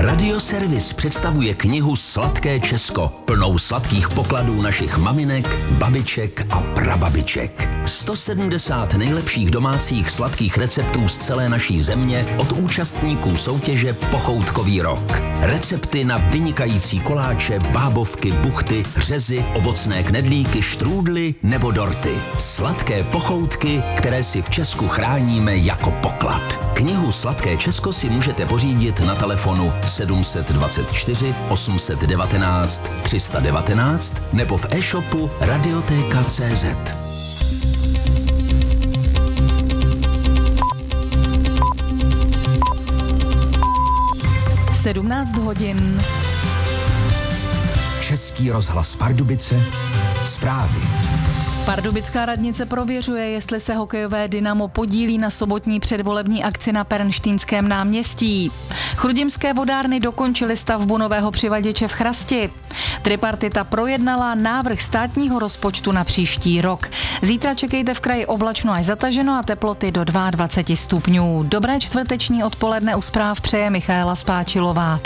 Radioservis představuje knihu Sladké Česko, plnou sladkých pokladů našich maminek, babiček a prababiček. 170 nejlepších domácích sladkých receptů z celé naší země od účastníků soutěže Pochoutkový rok. Recepty na vynikající koláče, bábovky, buchty, řezy, ovocné knedlíky, štrůdly nebo dorty. Sladké pochoutky, které si v Česku chráníme jako poklad. Knihu Sladké Česko si můžete pořídit na telefonu 724 819 319 nebo v e-shopu Radioteka.cz. 17 hodin. Český rozhlas Pardubice. Zprávy. Pardubická radnice prověřuje, jestli se hokejové Dynamo podílí na sobotní předvolební akci na Pernštýnském náměstí. Chrudimské vodárny dokončily stavbu nového přivaděče v Chrasti. Tripartita projednala návrh státního rozpočtu na příští rok. Zítra čekejte v kraji oblačno až zataženo a teploty do 22 stupňů. Dobré čtvrteční odpoledne u zpráv přeje Michaela Spáčilová.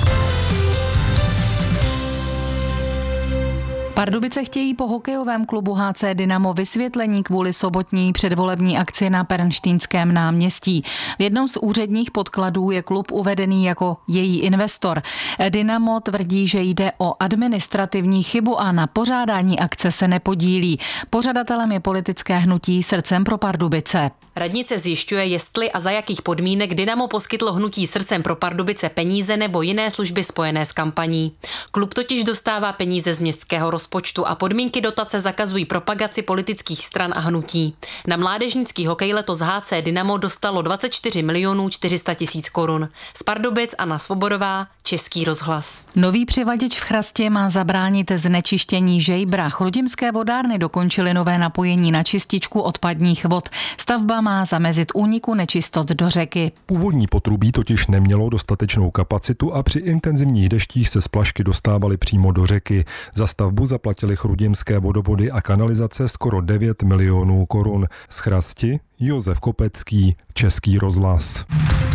Pardubice chtějí po hokejovém klubu HC Dynamo vysvětlení kvůli sobotní předvolební akci na Pernštýnském náměstí. V jednom z úředních podkladů je klub uvedený jako její investor. Dynamo tvrdí, že jde o administrativní chybu a na pořádání akce se nepodílí. Pořadatelem je politické hnutí Srdcem pro Pardubice. Radnice zjišťuje, jestli a za jakých podmínek Dynamo poskytlo hnutí Srdcem pro Pardubice peníze nebo jiné služby spojené s kampaní. Klub totiž dostává peníze z městského rozpočtu a podmínky dotace zakazují propagaci politických stran a hnutí. Na mládežnický hokej letos HC Dynamo dostalo 24 milionů 400 tisíc korun. Z Pardubic Anna Svobodová, Český rozhlas. Nový přivaděč v Chrastě má zabránit znečištění žejbra. Chrudimské vodárny dokončily nové napojení na čističku odpadních vod. Stavba má zamezit úniku nečistot do řeky. Původní potrubí totiž nemělo dostatečnou kapacitu a při intenzivních deštích se splašky dostávaly přímo do řeky. Za stavbu zaplatili chrudimské vodovody a kanalizace skoro 9 milionů korun. Z Chrasti Josef Kopecký, Český rozhlas.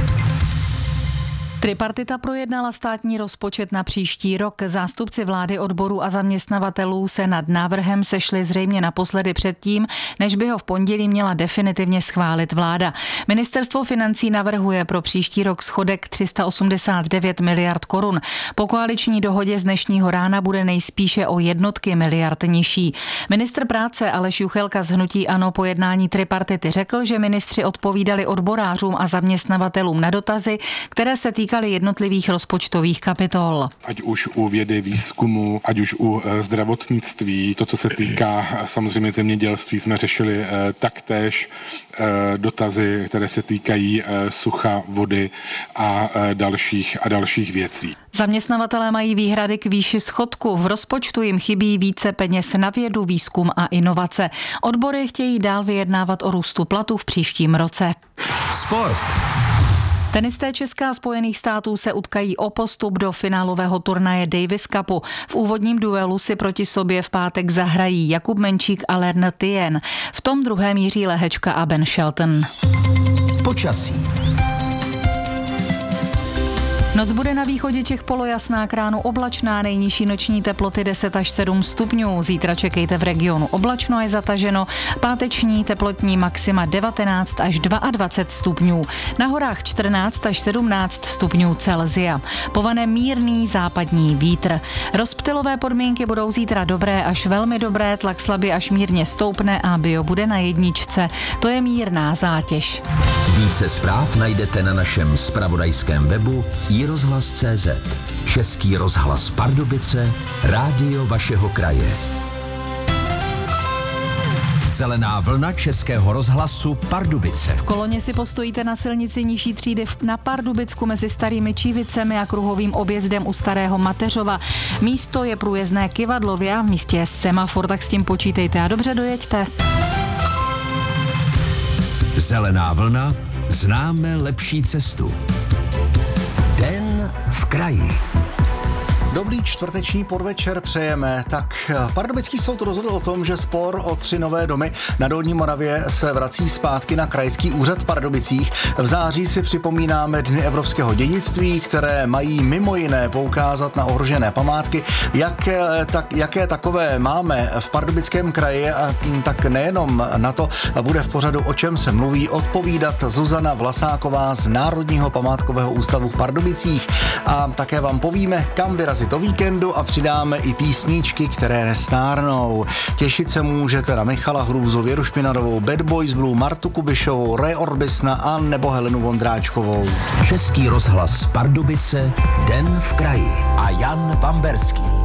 Tripartita projednala státní rozpočet na příští rok. Zástupci vlády, odborů a zaměstnavatelů se nad návrhem sešli zřejmě naposledy předtím, než by ho v pondělí měla definitivně schválit vláda. Ministerstvo financí navrhuje pro příští rok schodek 389 miliard korun. Po koaliční dohodě z dnešního rána bude nejspíše o jednotky miliard nižší. Ministr práce Aleš Juchelka z hnutí ANO po jednání tripartity řekl, že ministři odpovídali odborářům a zaměstnavatelům na dotazy, které se týkaly jednotlivých rozpočtových kapitol. Ať už u vědy, výzkumu, ať už u zdravotnictví, to, co se týká samozřejmě zemědělství, jsme řešili taktéž dotazy, které se týkají sucha, vody a dalších věcí. Zaměstnavatelé mají výhrady k výši schodku. V rozpočtu jim chybí více peněz na vědu, výzkum a inovace. Odbory chtějí dál vyjednávat o růstu platů v příštím roce. Sport. Tenisté Česka a Spojených států se utkají o postup do finálového turnaje Davis Cupu. V úvodním duelu si proti sobě v pátek zahrají Jakub Menčík a Lerner Tien. V tom druhém Jiří Lehečka a Ben Shelton. Počasí. Noc bude na východě Čech polojasná, k ránu oblačná, nejnižší noční teploty 10 až 7 stupňů. Zítra čekejte v regionu oblačno až zataženo, páteční teplotní maxima 19 až 22 stupňů. Na horách 14 až 17 stupňů Celsia. Povane mírný západní vítr. Rozptylové podmínky budou zítra dobré až velmi dobré, tlak slabě až mírně stoupne a bio bude na jedničce. To je mírná zátěž. Více zpráv najdete na našem zpravodajském webu iRozhlas.cz. Český rozhlas Pardubice, rádio vašeho kraje. Zelená vlna Českého rozhlasu Pardubice. V Koloně si postojíte na silnici nižší třídy na Pardubicku mezi Starými Čívicemi a kruhovým objezdem u Starého Mateřova. Místo je průjezdné Kyvadlově a v místě je semafor, tak s tím počítejte a dobře dojeďte. Zelená vlna, známe lepší cestu. Den v kraji. Dobrý čtvrteční podvečer přejeme. Tak Pardubický soud rozhodl o tom, že spor o 3 nové domy na Dolní Moravě se vrací zpátky na Krajský úřad v Pardubicích. V září si připomínáme Dny evropského dědictví, které mají mimo jiné poukázat na ohrožené památky. Jaké takové máme v Pardubickém kraji, a tak nejenom na to bude v pořadu O čem se mluví odpovídat Zuzana Vlasáková z Národního památkového ústavu v Pardubicích. A také vám povíme, kam vyrazit o víkendu a přidáme i písničky, které nestárnou. Těšit se můžete na Michala Hrůzu, Věru Špinadovou, Bad Boys Blue, Martu Kubišovou, Ray Orbisna a nebo Helenu Vondráčkovou. Český rozhlas Pardubice, Den v kraji a Jan Vamberský.